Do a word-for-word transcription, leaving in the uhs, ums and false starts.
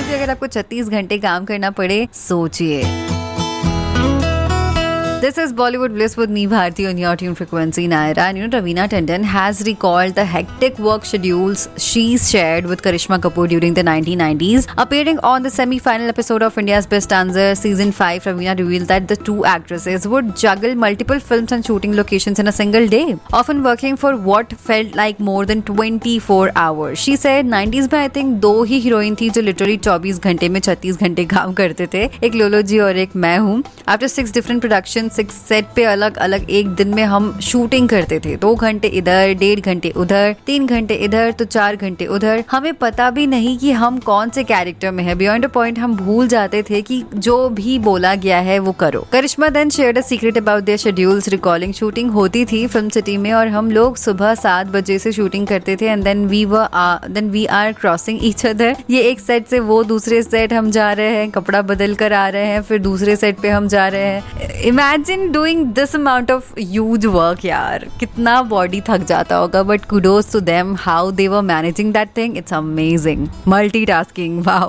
भी अगर आपको छत्तीस घंटे काम करना पड़े, सोचिए। This is Bollywood Bliss with me, Bharti, on your tune frequency, Naira. And you know, Raveena Tandon has recalled the hectic work schedules she's shared with Karishma Kapoor during the nineteen nineties. Appearing on the semi-final episode of India's Best Dancer Season five, Raveena revealed that the two actresses would juggle multiple films and shooting locations in a single day, often working for what felt like more than twenty-four hours. She said, nineties में I think दो ही heroine थी जो literally चौबीस घंटे में छत्तीस घंटे काम करते थे, एक लोलो जी और एक मैं हूँ. After six different productions, six set पे अलग अलग एक दिन में हम शूटिंग करते थे. दो घंटे इधर, डेढ़ घंटे उधर, तीन घंटे इधर तो चार घंटे उधर. हमें पता भी नहीं कि हम कौन से कैरेक्टर में है. बियॉन्ड अ पॉइंट हम भूल जाते थे कि जो भी बोला गया है वो करो. करिश्मा then shared a secret about their schedules, recalling shooting होती थी फिल्म सिटी में और हम लोग सुबह सात बजे से शूटिंग करते थे and then we were then we are crossing each other. ये एक सेट से वो दूसरे सेट हम जा रहे हैं, कपड़ा बदल कर आ रहे हैं, फिर दूसरे सेट पे हम जा रहे हैं. Imagine doing this amount of huge work, यार कितना बॉडी थक जाता होगा. But kudos to them how they were managing that thing. It's amazing. Multitasking, wow.